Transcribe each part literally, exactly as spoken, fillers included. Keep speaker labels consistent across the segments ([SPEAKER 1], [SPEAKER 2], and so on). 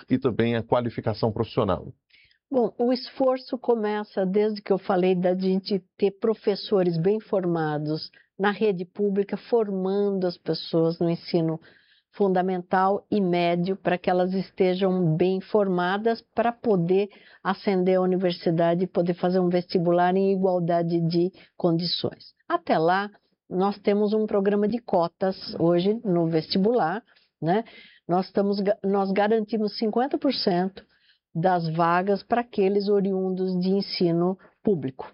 [SPEAKER 1] e também a qualificação profissional?
[SPEAKER 2] Bom, o esforço começa desde que eu falei da gente ter professores bem formados na rede pública, formando as pessoas no ensino fundamental e médio, para que elas estejam bem formadas para poder ascender à universidade e poder fazer um vestibular em igualdade de condições. Até lá, nós temos um programa de cotas hoje no vestibular, né? Nós, estamos, nós garantimos cinquenta por cento das vagas para aqueles oriundos de ensino público.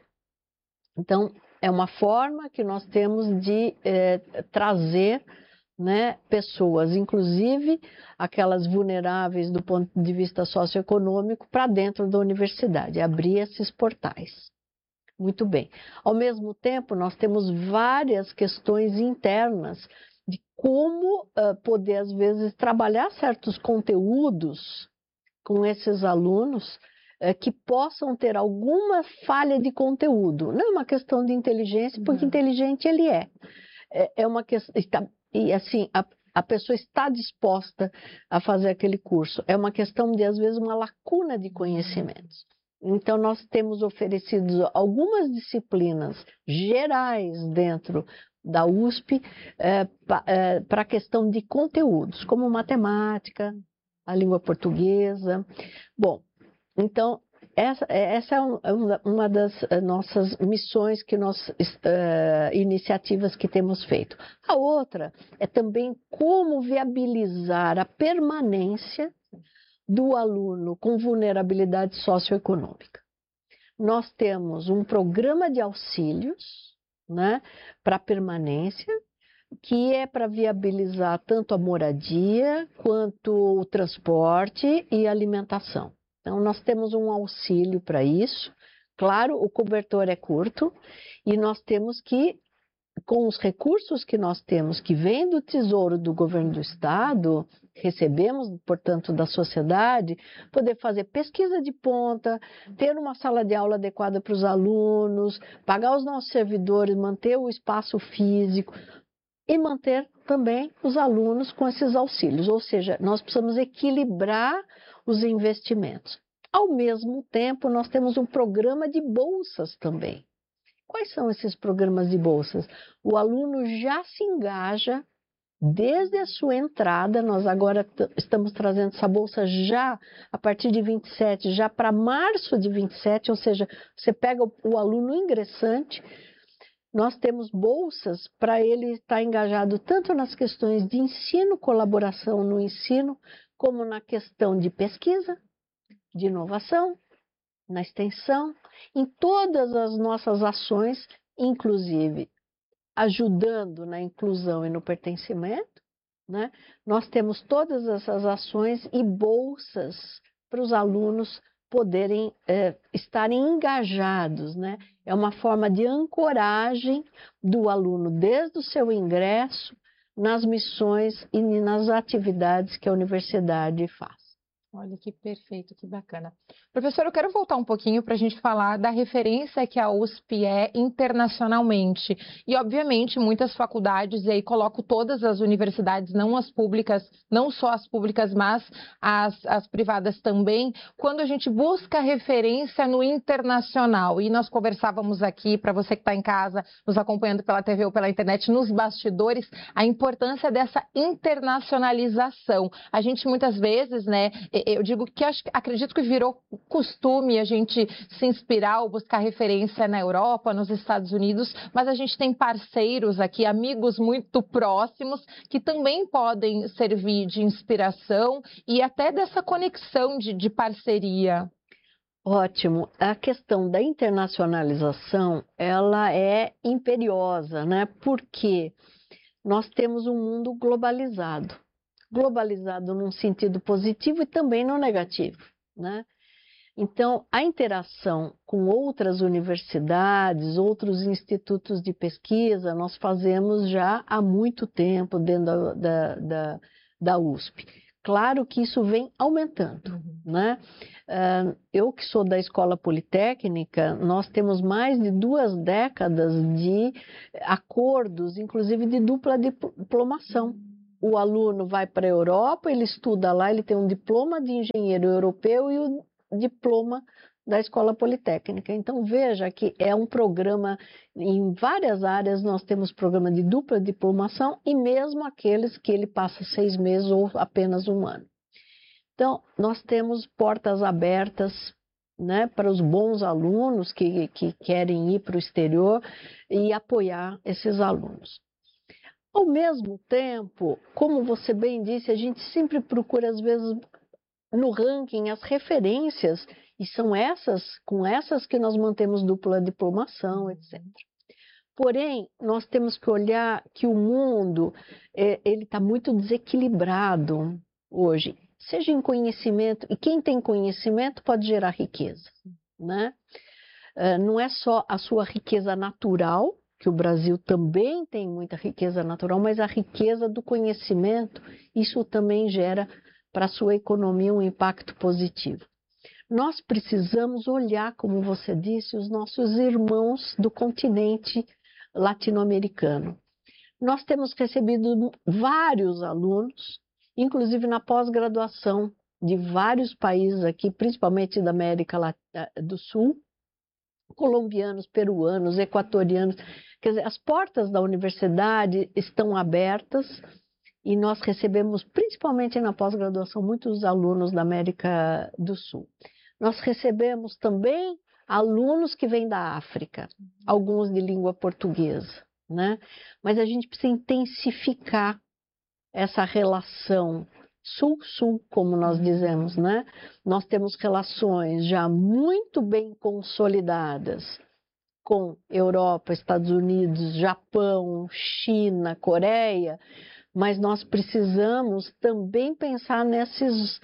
[SPEAKER 2] Então, é uma forma que nós temos de eh, trazer, né, pessoas, inclusive aquelas vulneráveis do ponto de vista socioeconômico, para dentro da universidade, abrir esses portais. Muito bem. Ao mesmo tempo, nós temos várias questões internas de como uh, poder, às vezes, trabalhar certos conteúdos com esses alunos uh, que possam ter alguma falha de conteúdo. Não é uma questão de inteligência, porque uhum. inteligente ele é. É, é uma questão... E assim, a, a pessoa está disposta a fazer aquele curso. É uma questão de, às vezes, uma lacuna de conhecimentos. Então, nós temos oferecido algumas disciplinas gerais dentro da U S P é, é, para a questão de conteúdos, como matemática, a língua portuguesa. Bom, então, essa, essa é uma das nossas missões, que nós, uh, iniciativas que temos feito. A outra é também como viabilizar a permanência do aluno com vulnerabilidade socioeconômica. Nós temos um programa de auxílios, né, para permanência, que é para viabilizar tanto a moradia quanto o transporte e a alimentação. Então, nós temos um auxílio para isso. Claro, o cobertor é curto e nós temos que, com os recursos que nós temos, que vêm do Tesouro do Governo do Estado, recebemos, portanto, da sociedade, poder fazer pesquisa de ponta, ter uma sala de aula adequada para os alunos, pagar os nossos servidores, manter o espaço físico e manter também os alunos com esses auxílios. Ou seja, nós precisamos equilibrar os investimentos. Ao mesmo tempo, nós temos um programa de bolsas também. Quais são esses programas de bolsas? O aluno já se engaja desde a sua entrada. Nós agora estamos trazendo essa bolsa já a partir de vinte e sete, já para março de vinte e sete, ou seja, você pega o, o aluno ingressante. Nós temos bolsas para ele estar engajado tanto nas questões de ensino, colaboração no ensino, como na questão de pesquisa, de inovação, na extensão, em todas as nossas ações, inclusive ajudando na inclusão e no pertencimento, né? Nós temos todas essas ações e bolsas para os alunos poderem é, estarem engajados, né? É uma forma de ancoragem do aluno desde o seu ingresso nas missões e nas atividades que a universidade faz.
[SPEAKER 3] Olha que perfeito, que bacana. Professor, eu quero voltar um pouquinho para a gente falar da referência que a U S P é internacionalmente. E, obviamente, muitas faculdades, e aí coloco todas as universidades, não as públicas, não só as públicas, mas as, as privadas também, quando a gente busca referência no internacional. E nós conversávamos aqui, para você que está em casa, nos acompanhando pela T V ou pela internet, nos bastidores, a importância dessa internacionalização. A gente, muitas vezes, né, eu digo que acho, acredito que virou costume a gente se inspirar ou buscar referência na Europa, nos Estados Unidos, mas a gente tem parceiros aqui, amigos muito próximos, que também podem servir de inspiração e até dessa conexão de, de parceria.
[SPEAKER 2] Ótimo. A questão da internacionalização, ela é imperiosa, né? Porque nós temos um mundo globalizado. Globalizado num sentido positivo e também no negativo, né? Então, a interação com outras universidades, outros institutos de pesquisa, nós fazemos já há muito tempo dentro da, da, da, da U S P. Claro que isso vem aumentando, né? Uh, eu que sou da Escola Politécnica, nós temos mais de duas décadas de acordos, inclusive de dupla diplomação, o aluno vai para a Europa, ele estuda lá, ele tem um diploma de engenheiro europeu e o diploma da Escola Politécnica. Então, veja que é um programa, em várias áreas nós temos programa de dupla diplomação e mesmo aqueles que ele passa seis meses ou apenas um ano. Então, nós temos portas abertas, né, para os bons alunos que, que querem ir para o exterior e apoiar esses alunos. Ao mesmo tempo, como você bem disse, a gente sempre procura, às vezes, no ranking, as referências, e são essas, com essas que nós mantemos dupla diplomação, etcétera. Porém, nós temos que olhar que o mundo é, ele está muito desequilibrado hoje, seja em conhecimento, e quem tem conhecimento pode gerar riqueza, né? Uh, não é só a sua riqueza natural, que o Brasil também tem muita riqueza natural, mas a riqueza do conhecimento, isso também gera para a sua economia um impacto positivo. Nós precisamos olhar, como você disse, os nossos irmãos do continente latino-americano. Nós temos recebido vários alunos, inclusive na pós-graduação, de vários países aqui, principalmente da América do Sul, colombianos, peruanos, equatorianos. Quer dizer, as portas da universidade estão abertas e nós recebemos, principalmente na pós-graduação, muitos alunos da América do Sul. Nós recebemos também alunos que vêm da África, alguns de língua portuguesa, né? Mas a gente precisa intensificar essa relação sul-sul, como nós dizemos, né? Nós temos relações já muito bem consolidadas com Europa, Estados Unidos, Japão, China, Coreia, mas nós precisamos também pensar nesses,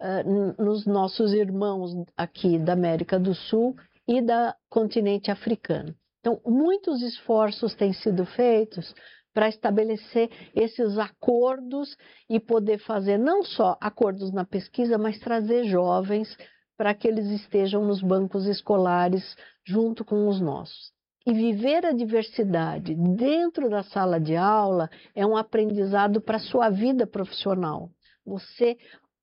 [SPEAKER 2] uh, nos nossos irmãos aqui da América do Sul e do continente africano. Então, muitos esforços têm sido feitos para estabelecer esses acordos e poder fazer não só acordos na pesquisa, mas trazer jovens para que eles estejam nos bancos escolares junto com os nossos. E viver a diversidade dentro da sala de aula é um aprendizado para a sua vida profissional. Você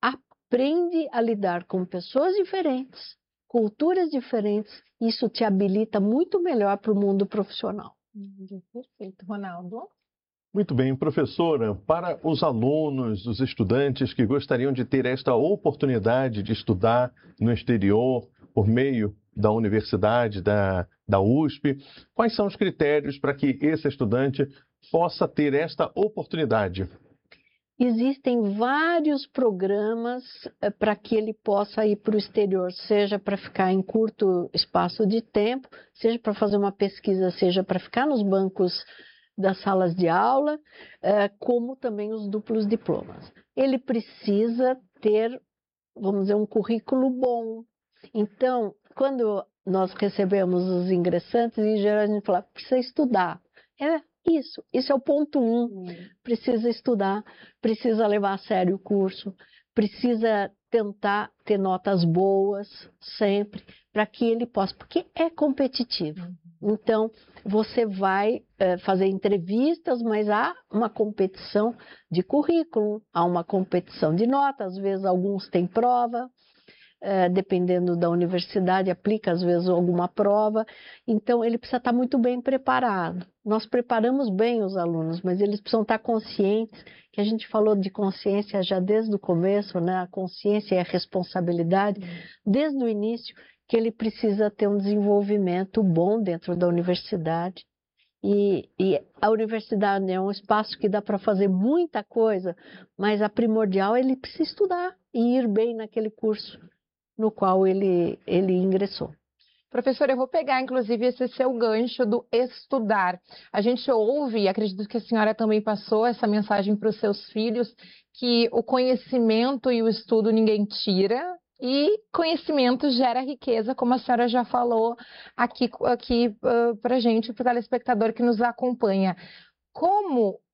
[SPEAKER 2] aprende a lidar com pessoas diferentes, culturas diferentes, e isso te habilita muito melhor para o mundo profissional.
[SPEAKER 3] Perfeito, Ronaldo.
[SPEAKER 1] Muito bem, professora, para os alunos, os estudantes que gostariam de ter esta oportunidade de estudar no exterior por meio da universidade, da, da U S P, quais são os critérios para que esse estudante possa ter esta oportunidade?
[SPEAKER 2] Existem vários programas para que ele possa ir para o exterior, seja para ficar em curto espaço de tempo, seja para fazer uma pesquisa, seja para ficar nos bancos das salas de aula, como também os duplos diplomas. Ele precisa ter, vamos dizer, um currículo bom. Então, quando nós recebemos os ingressantes, em geral a gente fala, precisa estudar. É isso, isso é o ponto um. Precisa estudar, precisa levar a sério o curso, precisa tentar ter notas boas sempre, para que ele possa, porque é competitivo. Então, você vai é, fazer entrevistas, mas há uma competição de currículo, há uma competição de notas, às vezes alguns têm prova, é, dependendo da universidade, aplica às vezes alguma prova, então ele precisa estar muito bem preparado. Nós preparamos bem os alunos, mas eles precisam estar conscientes, que a gente falou de consciência já desde o começo, né? A consciência e a responsabilidade, desde o início, que ele precisa ter um desenvolvimento bom dentro da universidade. E, e a universidade é um espaço que dá para fazer muita coisa, mas a primordial ele precisa estudar e ir bem naquele curso no qual ele, ele ingressou.
[SPEAKER 3] Professora, eu vou pegar, inclusive, esse seu gancho do estudar. A gente ouve, e acredito que a senhora também passou essa mensagem para os seus filhos, que o conhecimento e o estudo ninguém tira, e conhecimento gera riqueza, como a senhora já falou aqui, aqui uh, para a gente, para o telespectador que nos acompanha. Como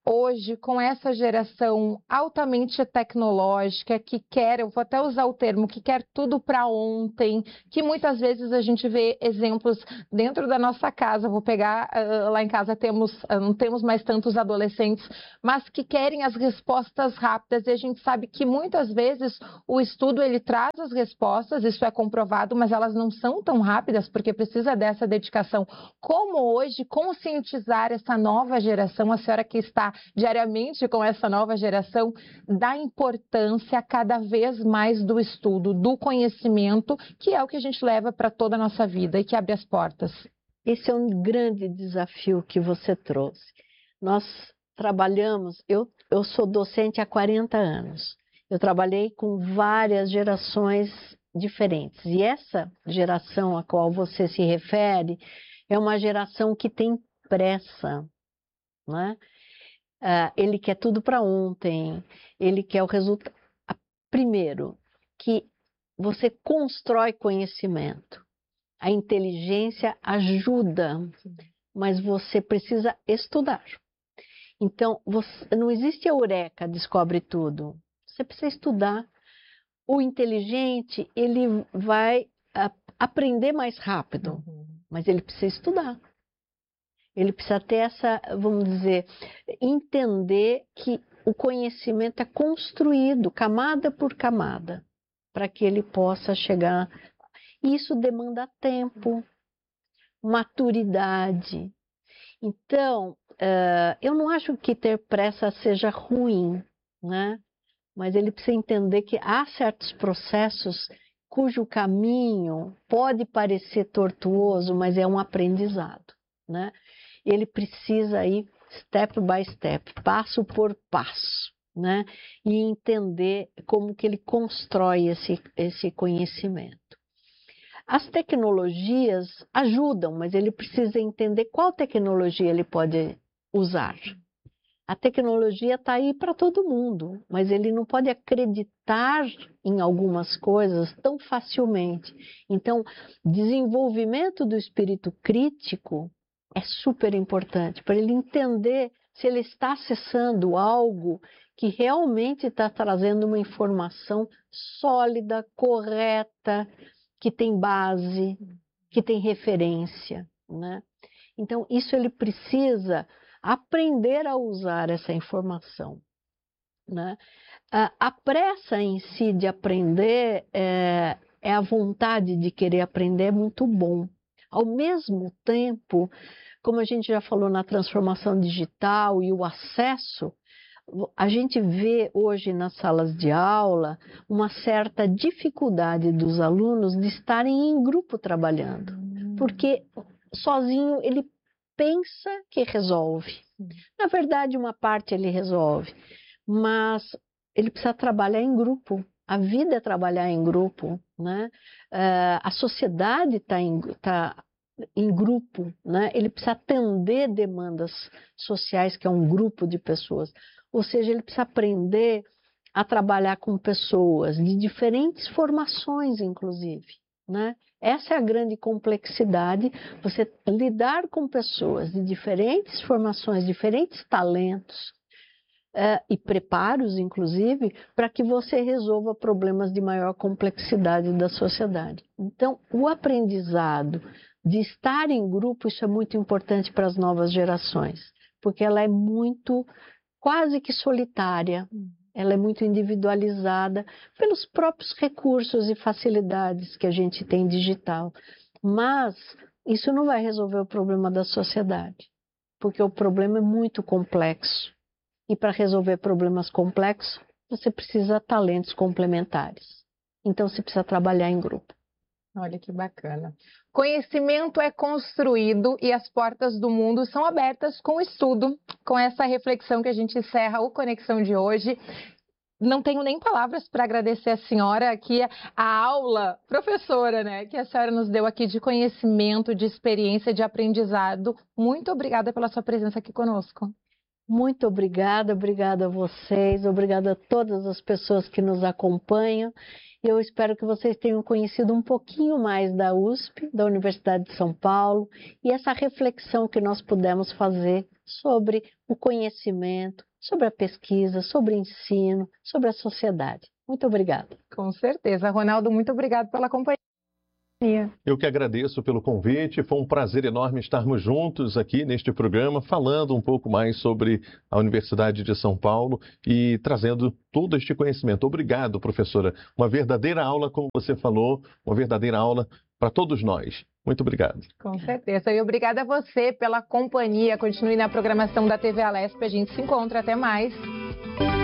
[SPEAKER 3] hoje, com essa geração altamente tecnológica, que quer, eu vou até usar o termo, que quer tudo para ontem, que muitas vezes a gente vê exemplos dentro da nossa casa, vou pegar, uh, lá em casa temos, uh, não temos mais tantos adolescentes, mas que querem as respostas rápidas, e a gente sabe que muitas vezes o estudo ele traz as respostas, isso é comprovado, mas elas não são tão rápidas, porque precisa dessa dedicação. Como hoje conscientizar essa nova geração, a senhora que está diariamente com essa nova geração, da importância cada vez mais do estudo, do conhecimento, que é o que a gente leva para toda a nossa vida e que abre as portas?
[SPEAKER 2] Esse é um grande desafio que você trouxe. Nós trabalhamos, eu, eu sou docente há quarenta anos, eu trabalhei com várias gerações diferentes, e essa geração a qual você se refere é uma geração que tem pressa, né? Uh, ele quer tudo para ontem, ele quer o resultado. Primeiro, que você constrói conhecimento. A inteligência ajuda, mas você precisa estudar. Então, você, não existe eureka, descobre tudo. Você precisa estudar. O inteligente, ele vai uh, aprender mais rápido, uhum. mas ele precisa estudar. Ele precisa ter essa, vamos dizer, entender que o conhecimento é construído camada por camada para que ele possa chegar. Isso demanda tempo, maturidade. Então, uh, eu não acho que ter pressa seja ruim, né? Mas ele precisa entender que há certos processos cujo caminho pode parecer tortuoso, mas é um aprendizado, né? Ele precisa ir step by step, passo por passo, né? E entender como que ele constrói esse, esse conhecimento. As tecnologias ajudam, mas ele precisa entender qual tecnologia ele pode usar. A tecnologia está aí para todo mundo, mas ele não pode acreditar em algumas coisas tão facilmente. Então, desenvolvimento do espírito crítico é super importante para ele entender se ele está acessando algo que realmente está trazendo uma informação sólida, correta, que tem base, que tem referência, né? Então, isso ele precisa aprender a usar essa informação, né? A pressa em si de aprender é, é a vontade de querer aprender, é muito bom. Ao mesmo tempo, como a gente já falou na transformação digital e o acesso, a gente vê hoje nas salas de aula uma certa dificuldade dos alunos de estarem em grupo trabalhando, porque sozinho ele pensa que resolve. Na verdade, uma parte ele resolve, mas ele precisa trabalhar em grupo. A vida é trabalhar em grupo, né? Uh, a sociedade está em, tá em grupo, né? Ele precisa atender demandas sociais, que é um grupo de pessoas. Ou seja, ele precisa aprender a trabalhar com pessoas de diferentes formações, inclusive, né? Essa é a grande complexidade, você lidar com pessoas de diferentes formações, diferentes talentos, Uh, e preparos, inclusive, para que você resolva problemas de maior complexidade da sociedade. Então, o aprendizado de estar em grupo, isso é muito importante para as novas gerações, porque ela é muito, quase que solitária, ela é muito individualizada pelos próprios recursos e facilidades que a gente tem digital. Mas isso não vai resolver o problema da sociedade, porque o problema é muito complexo. E para resolver problemas complexos, você precisa de talentos complementares. Então, você precisa trabalhar em grupo.
[SPEAKER 3] Olha que bacana. Conhecimento é construído e as portas do mundo são abertas com o estudo. Com essa reflexão que a gente encerra o Conexão de hoje. Não tenho nem palavras para agradecer a senhora aqui, a aula, professora, né, que a senhora nos deu aqui de conhecimento, de experiência, de aprendizado. Muito obrigada pela sua presença aqui conosco.
[SPEAKER 2] Muito obrigada, obrigada a vocês, obrigada a todas as pessoas que nos acompanham E eu espero que vocês tenham conhecido um pouquinho mais da U S P, da Universidade de São Paulo, e essa reflexão que nós pudemos fazer sobre o conhecimento, sobre a pesquisa, sobre o ensino, sobre a sociedade. Muito obrigada.
[SPEAKER 3] Com certeza. Ronaldo, muito obrigado pela companhia.
[SPEAKER 1] Eu que agradeço pelo convite, foi um prazer enorme estarmos juntos aqui neste programa, falando um pouco mais sobre a Universidade de São Paulo e trazendo todo este conhecimento. Obrigado, professora. Uma verdadeira aula, como você falou, uma verdadeira aula para todos nós. Muito obrigado.
[SPEAKER 3] Com certeza. E obrigada a você pela companhia. Continue na programação da T V Alesp. A gente se encontra. Até mais.